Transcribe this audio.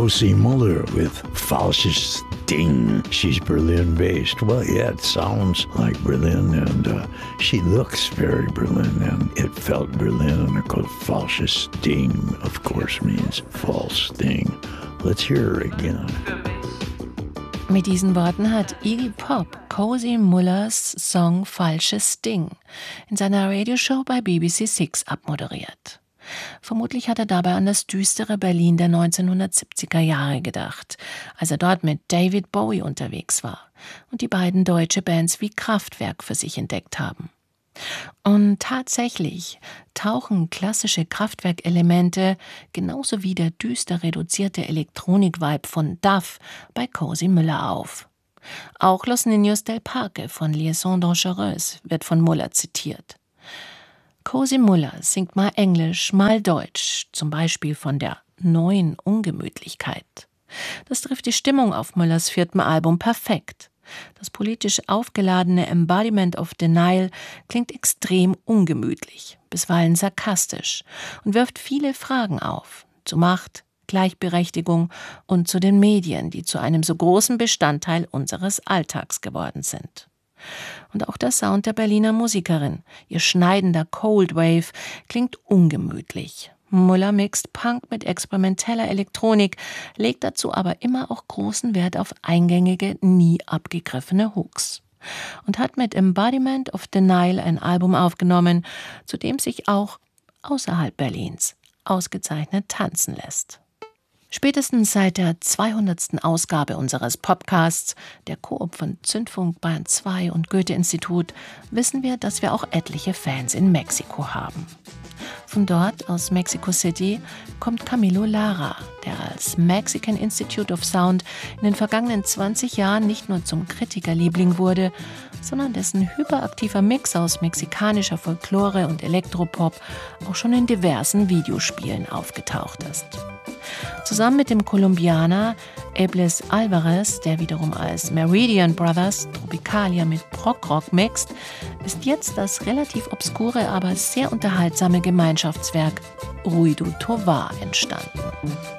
Cozy Muller with Falsches Ding. She's Berlin-based. Well, yeah, it sounds like Berlin, and she looks very Berlin, and it felt Berlin. And of course, Falsches Ding, of course, means false thing. Let's hear her again. Mit diesen Worten hat Iggy Pop Cozy Mullers Song Falsches Ding in seiner Radioshow bei BBC Six abmoderiert. Vermutlich hat er dabei an das düstere Berlin der 1970er Jahre gedacht, als er dort mit David Bowie unterwegs war und die beiden deutsche Bands wie Kraftwerk für sich entdeckt haben. Und tatsächlich tauchen klassische Kraftwerk-Elemente genauso wie der düster reduzierte Elektronik-Vibe von Duff bei Cozy Muller auf. Auch Los Niños del Parque von Liaison Dangereuse wird von Muller zitiert. Cozy Muller singt mal Englisch, mal Deutsch, zum Beispiel von der neuen Ungemütlichkeit. Das trifft die Stimmung auf Mullers 4. Album perfekt. Das politisch aufgeladene Embodiment of Denial klingt extrem ungemütlich, bisweilen sarkastisch und wirft viele Fragen auf, zu Macht, Gleichberechtigung und zu den Medien, die zu einem so großen Bestandteil unseres Alltags geworden sind. Und auch der Sound der Berliner Musikerin, ihr schneidender Cold Wave, klingt ungemütlich. Muller mixt Punk mit experimenteller Elektronik, legt dazu aber immer auch großen Wert auf eingängige, nie abgegriffene Hooks. Und hat mit Embodiment of Denial ein Album aufgenommen, zu dem sich auch außerhalb Berlins ausgezeichnet tanzen lässt. Spätestens seit der 200. Ausgabe unseres Podcasts, der Koop von Zündfunk, Bayern 2 und Goethe-Institut, wissen wir, dass wir auch etliche Fans in Mexiko haben. Von dort, aus Mexico City, kommt Camilo Lara, der als Mexican Institute of Sound in den vergangenen 20 Jahren nicht nur zum Kritikerliebling wurde, sondern dessen hyperaktiver Mix aus mexikanischer Folklore und Elektropop auch schon in diversen Videospielen aufgetaucht ist. Zusammen mit dem Kolumbianer Ebles Alvarez, der wiederum als Meridian Brothers Tropicalia mit Prog-Rock mixt, ist jetzt das relativ obskure, aber sehr unterhaltsame Gemeinschaftswerk Ruido Tovar entstanden.